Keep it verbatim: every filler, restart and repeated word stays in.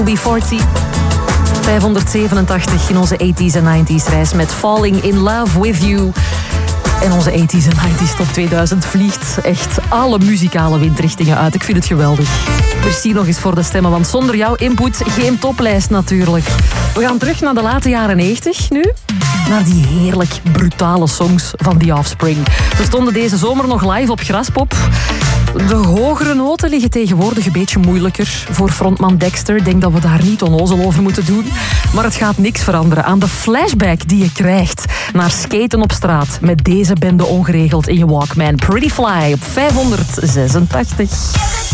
B veertig. vijfhonderdzevenentachtig in onze tachtiger en negentiger reis met Falling in Love with You. En onze tachtiger en negentiger top tweeduizend vliegt echt alle muzikale windrichtingen uit. Ik vind het geweldig. Merci nog eens voor de stemmen, want zonder jouw input geen toplijst natuurlijk. We gaan terug naar de late jaren negentig nu. Naar die heerlijk brutale songs van The Offspring. Ze stonden deze zomer nog live op Graspop. De hogere noten liggen tegenwoordig een beetje moeilijker voor frontman Dexter. Ik denk dat we daar niet onnozel over moeten doen. Maar het gaat niks veranderen aan de flashback die je krijgt naar skaten op straat met deze bende ongeregeld in je Walkman. Pretty Fly op vijfhonderdzesentachtig.